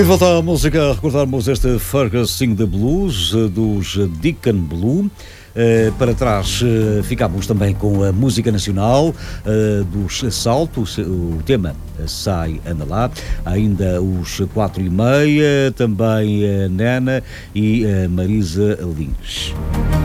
E de volta à música, recordarmos este Fergus Sing the Blues dos Deacon Blue. Para trás ficámos também com a música nacional dos Saltos, o tema Sai Anda Lá, ainda os 4:30, também a Nena e a Marisa Lins.